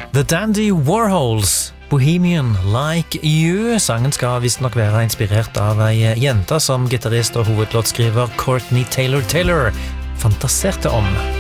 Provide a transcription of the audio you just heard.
The Dandy Warhols, Bohemian Like You. Sangen skal visst nok være inspirert av ei jente som gitarist og hovedlåtskriver Courtney Taylor fantaserte om.